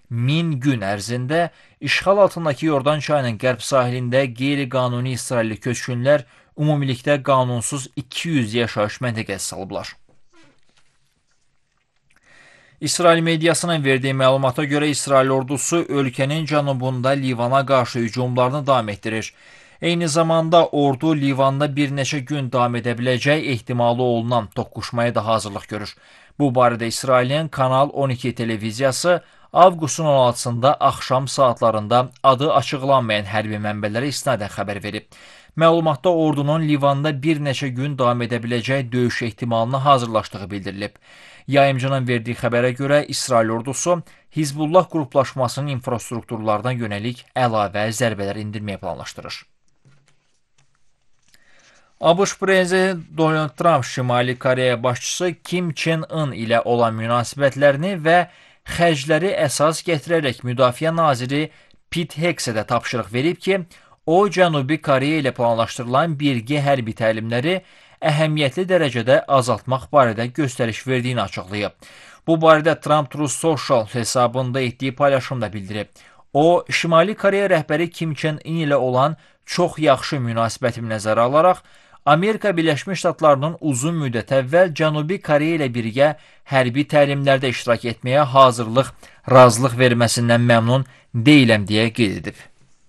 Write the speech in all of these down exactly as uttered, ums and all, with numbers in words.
min gün ərzində işğal altındakı Yordan çayının qərb sahilində qeyri-qanuni İsrailli köçkünlər ümumilikdə qanunsuz iki yüz yaşayış məntəqəsi salıblar. İsrail mediasının verdiyi məlumata görə İsrail ordusu ölkənin cənubunda Livana qarşı hücumlarını davam etdirir. Eyni zamanda ordu Livanda bir neçə gün davam edə biləcək ehtimalı olunan toqquşmaya da hazırlıq görür. Bu barədə İsrailin Kanal on iki televiziyası avqustun on altısında axşam saatlarında adı açıqlanmayan hərbi mənbələrə istinadən xəbər verib. Məlumatda ordunun Livanda bir neçə gün davam edə biləcək döyüş ehtimalına hazırlaşdığı bildirilib. Yayımcının verdiyi xəbərə görə İsrail ordusu Hizbullah qruplaşmasının infrastrukturlarına yönəlik əlavə zərbələr indirməyə planlaşdırır. ABŞ prezidenti Donald Trump Şimali Koreya başçısı Kim Chen-in ilə olan münasibətlərini və xərcləri əsas gətirərək Müdafiə naziri Pete Hegsethə tapşırıq verib ki, o, Cənubi Koreya ilə planlaşdırılan birgə hərbi təlimləri əhəmiyyətli dərəcədə azaltmaq barədə göstəriş verdiyini açıqlayıb. Bu barədə Trump Truth Social hesabında etdiyi paylaşımda bildirib. O, Şimali Koreya rəhbəri Kim Chen-in ilə olan çox yaxşı münasibətimi nəzərə alaraq, Amerika Birləşmiş Ştatlarının uzun müddət əvvəl Cənubi Koreya ilə birgə hərbi təlimlərdə iştirak etməyə hazırlıq, razılıq verməsindən məmnun deyiləm deyə qeyd edib.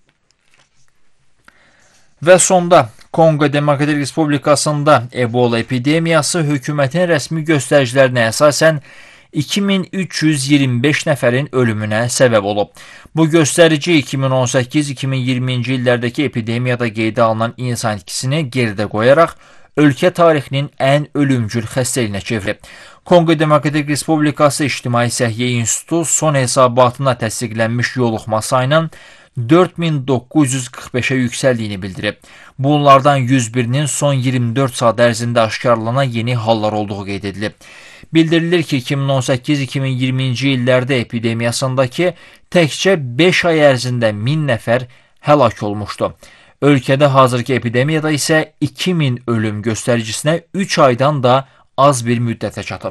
Və sonda Konqo Demokratik Respublikasında Ebola epidemiyası hökumətin rəsmi göstəricilərinə əsasən iki min üç yüz iyirmi beş nəfərin ölümünə səbəb olub. Bu göstərici iki min on səkkiz iki min iyirminci illərdəki epidemiyada qeydə alınan insan itkisini geridə qoyaraq ölkə tarixinin ən ölümcül xəstəliyinə çevirib. Konqo Demokratik Respublikası İctimai Səhiyyə İnstitutu son hesabatına təsdiqlənmiş yoluxma sayının dörd min doqquz yüz qırx beşə yüksəldiyini bildirib. Bunlardan yüz birinin son iyirmi dörd saat ərzində aşkarlanan yeni hallar olduğu qeyd edilib. Bildirilir ki, iki min on səkkiz iki min iyirminci illərdə epidemiyasındakı təkcə beş ay ərzində min nəfər həlak olmuşdu. Ölkədə hazırki epidemiyada isə iki min ölüm göstəricinə üç aydan da az bir müddətə çatıb.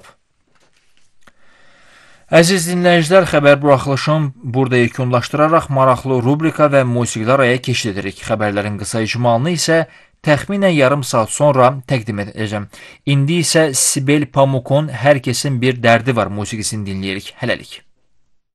Əziz dinləyicilər, xəbər buraxılışını burada yekunlaşdıraraq maraqlı rubrika və musiqili araya keçid edirik. Xəbərlərin qısa icmalını isə təxminən yarım saat sonra təqdim edəcəm. İndi isə Sibel Pamukun Hər kəsin bir dərdi var musiqisini dinləyirik. Hələlik.